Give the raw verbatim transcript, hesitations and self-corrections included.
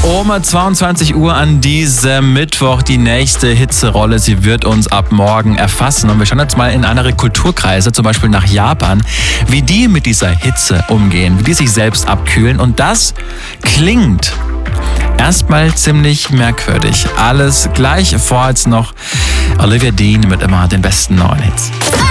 Um zweiundzwanzig Uhr an diesem Mittwoch die nächste Hitzerolle. Sie wird uns ab morgen erfassen. Und wir schauen jetzt mal in andere Kulturkreise, zum Beispiel nach Japan, wie die mit dieser Hitze umgehen, wie die sich selbst abkühlen. Und das klingt erstmal ziemlich merkwürdig. Alles gleich, vor jetzt noch Olivia Dean mit immer den besten neuen Hits.